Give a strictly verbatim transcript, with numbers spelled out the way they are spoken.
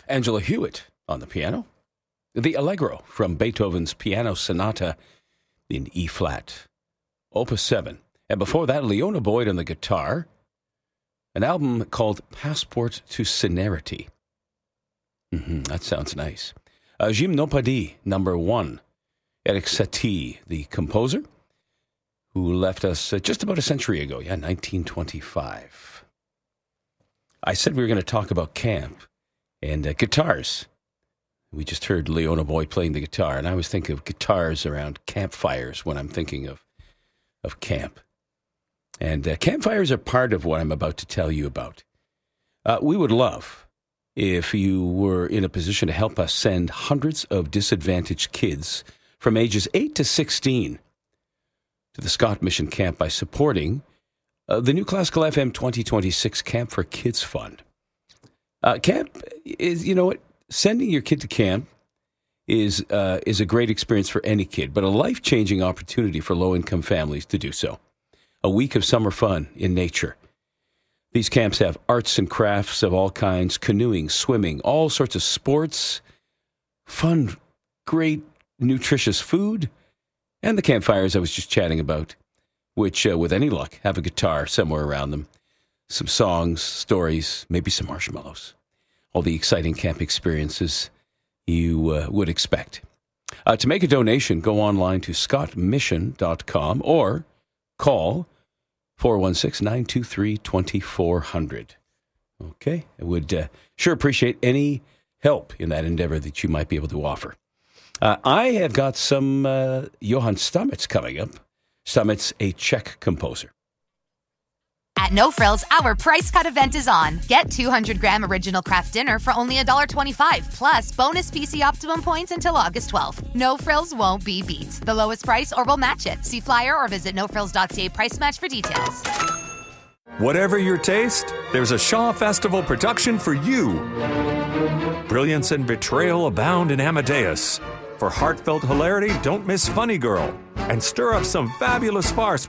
Angela Hewitt on the piano. The Allegro from Beethoven's Piano Sonata in E-flat, Opus seven. And before that, Leona Boyd on the guitar. An album called Passport to Cenerity. Mm-hmm, that sounds nice. Uh, Gymnopédie, number one. Erik Satie, the composer, who left us uh, just about a century ago. Yeah, nineteen twenty-five. I said we were going to talk about camp and uh, guitars. We just heard Leona Boyd playing the guitar, and I always think of guitars around campfires when I'm thinking of, of camp. And uh, campfires are part of what I'm about to tell you about. Uh, we would love if you were in a position to help us send hundreds of disadvantaged kids from ages eight to sixteen to the Scott Mission Camp by supporting uh, the New Classical F M twenty twenty-six Camp for Kids Fund. Uh, camp is, you know what, sending your kid to camp is uh, is a great experience for any kid, but a life-changing opportunity for low-income families to do so. A week of summer fun in nature. These camps have arts and crafts of all kinds, canoeing, swimming, all sorts of sports, fun, great, nutritious food, and the campfires I was just chatting about, which, uh, with any luck, have a guitar somewhere around them, some songs, stories, maybe some marshmallows. All the exciting camp experiences you uh, would expect. Uh, to make a donation, go online to scott mission dot com or call four one six, nine two three, two four zero zero. Okay, I would uh, sure appreciate any help in that endeavor that you might be able to offer. Uh, I have got some uh, Johann Stamitz coming up. Stamitz, a Czech composer. At No Frills, our price cut event is on. Get two hundred gram original craft dinner for only one dollar twenty-five, plus bonus P C Optimum points until August twelfth. No Frills won't be beat. The lowest price or we'll match it. See flyer or visit no frills dot c a price match for details. Whatever your taste, there's a Shaw Festival production for you. Brilliance and betrayal abound in Amadeus. For heartfelt hilarity, don't miss Funny Girl. And stir up some fabulous farce